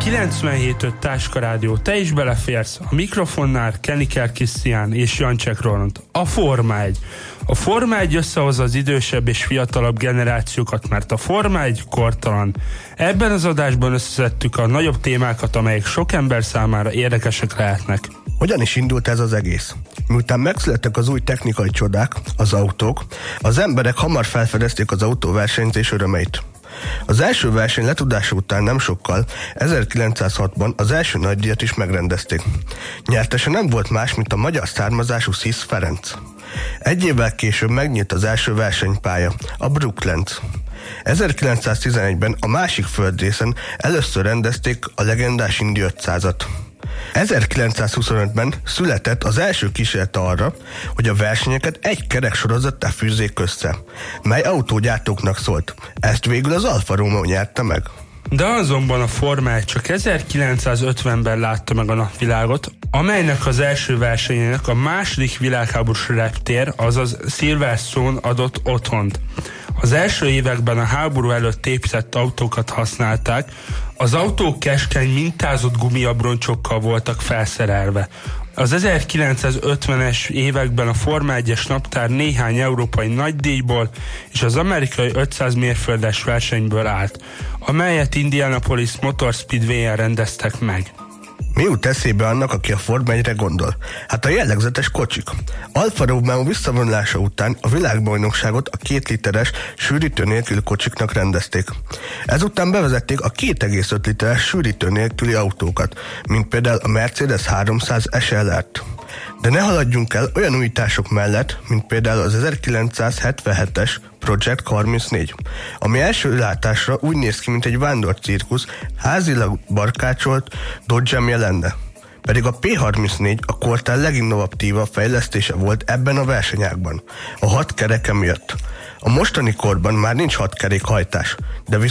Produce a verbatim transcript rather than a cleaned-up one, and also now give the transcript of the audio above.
kilencvenhét öt Táska Rádió, te is beleférsz. A mikrofonnál Keniker Krisztián és Jancsek Roland. A Forma egy. A Forma egy összehozza az idősebb és fiatalabb generációkat, mert a Forma egy kortalan. Ebben az adásban összeszedtük a nagyobb témákat, amelyek sok ember számára érdekesek lehetnek. Hogyan is indult ez az egész? Miután megszülettek az új technikai csodák, az autók, az emberek hamar felfedezték az autóversenyzés örömeit. Az első verseny letudása után nem sokkal, ezerkilencszázhatban az első nagydíjat is megrendezték. Nyertese nem volt más, mint a magyar származású Szisz Ferenc. Egy évvel később megnyílt az első versenypálya, a Brooklands. ezerkilencszáztizenegyben a másik földrészen először rendezték a legendás Indy ötszázat. ezerkilencszázhuszonötben született az első kísérlet arra, hogy a versenyeket egy kereksorozattal fűzzék össze, mely autógyártóknak szólt. Ezt végül az Alfa Romeo nyerte meg. De azonban a Forma egy csak ezerkilencszázötvenben látta meg a napvilágot, amelynek az első versenyének a második világháborús reptér, azaz Silverstone adott otthont. Az első években a háború előtt épített autókat használták, az autók keskeny, mintázott gumiabroncsokkal voltak felszerelve. Az ezerkilencszázötvenes években a Forma egyes naptár néhány európai nagydíjból és az amerikai ötszáz mérföldes versenyből állt, amelyet Indianapolis Motor Speedway-en rendeztek meg. Mi jut eszébe annak, aki a Forma egyre gondol? Hát a jellegzetes kocsik. Alfa Romeo visszavonulása után a világbajnokságot a két literes sűrítő nélküli kocsiknak rendezték. Ezután bevezették a két egész öt literes sűrítő nélküli autókat, mint például a Mercedes háromszáz es el er-t. De ne haladjunk el olyan újítások mellett, mint például az ezerkilencszázhetvenhetes Project harmincnégy, ami első látásra úgy néz ki, mint egy vándorcirkusz, házilag barkácsolt Dodge-emje lenne. Pedig a pé harmincnégy a kortár leginnovatívabb fejlesztése volt ebben a versenyágban, a hat kereke miatt. A mostani korban már nincs hat kerék hajtás, de viszont